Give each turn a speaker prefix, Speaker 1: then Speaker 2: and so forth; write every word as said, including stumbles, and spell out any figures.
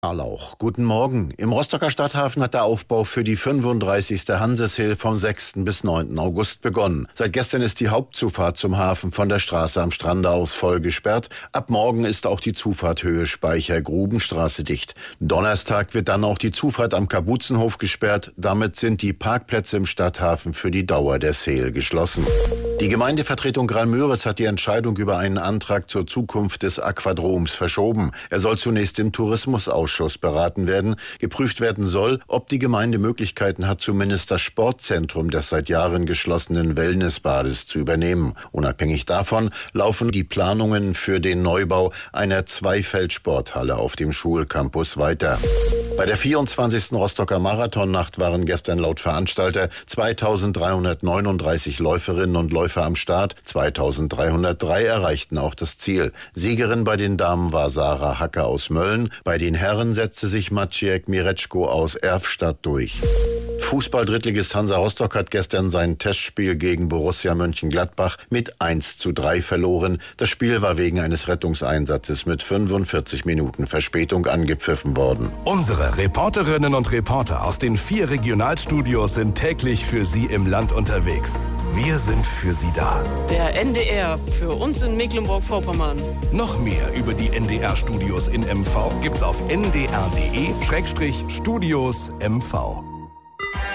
Speaker 1: Harlauch. Guten Morgen. Im Rostocker Stadthafen hat der Aufbau für die fünfunddreißigste Hansesail vom sechsten bis neunten August begonnen. Seit gestern ist die Hauptzufahrt zum Hafen von der Straße am Strande aus voll gesperrt. Ab morgen ist auch die Zufahrt Höhe Speicher-Grubenstraße dicht. Donnerstag wird dann auch die Zufahrt am Kapuzenhof gesperrt. Damit sind die Parkplätze im Stadthafen für die Dauer der Sail geschlossen. Die Gemeindevertretung Graal-Müritz hat die Entscheidung über einen Antrag zur Zukunft des Aquadroms verschoben. Er soll zunächst im Tourismusausschuss beraten werden. Geprüft werden soll, ob die Gemeinde Möglichkeiten hat, zumindest das Sportzentrum des seit Jahren geschlossenen Wellnessbades zu übernehmen. Unabhängig davon laufen die Planungen für den Neubau einer Zweifeldsporthalle auf dem Schulcampus weiter. Bei der vierundzwanzigsten Rostocker Marathonnacht waren gestern laut Veranstalter zweitausenddreihundertneununddreißig Läuferinnen und Läufer am Start. zweitausenddreihundertdrei erreichten auch das Ziel. Siegerin bei den Damen war Sarah Hacke aus Mölln. Bei den Herren setzte sich Maciej Mirecko aus Erfstadt durch. Fußball-Drittligist Hansa Rostock hat gestern sein Testspiel gegen Borussia Mönchengladbach mit eins zu drei verloren. Das Spiel war wegen eines Rettungseinsatzes mit fünfundvierzig Minuten Verspätung angepfiffen worden.
Speaker 2: Unsere Reporterinnen und Reporter aus den vier Regionalstudios sind täglich für Sie im Land unterwegs. Wir sind für Sie da.
Speaker 3: Der N D R für uns in Mecklenburg-Vorpommern.
Speaker 2: Noch mehr über die N D R-Studios in M V gibt's auf n d r punkt d e Studios M V.